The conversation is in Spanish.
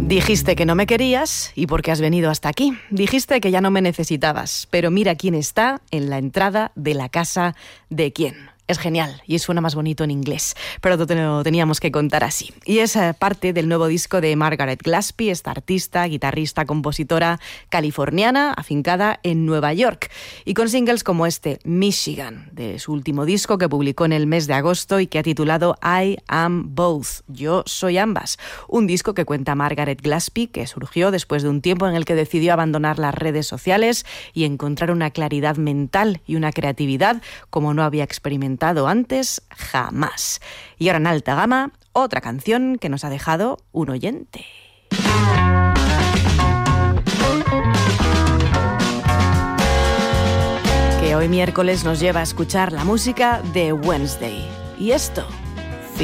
Dijiste que no me querías y porque has venido hasta aquí. Dijiste que ya no me necesitabas, pero mira quién está en la entrada de la casa de quién. Es genial y suena más bonito en inglés, pero te lo teníamos que contar así. Y es parte del nuevo disco de Margaret Glaspie, esta artista, guitarrista, compositora californiana, afincada en Nueva York. Y con singles como este, Michigan, de su último disco que publicó en el mes de agosto y que ha titulado I Am Both, Yo Soy Ambas. Un disco que cuenta Margaret Glaspie, que surgió después de un tiempo en el que decidió abandonar las redes sociales y encontrar una claridad mental y una creatividad como no había experimentado antes jamás. Y ahora en alta gama, otra canción que nos ha dejado un oyente. Que hoy miércoles nos lleva a escuchar la música de Wednesday. Y esto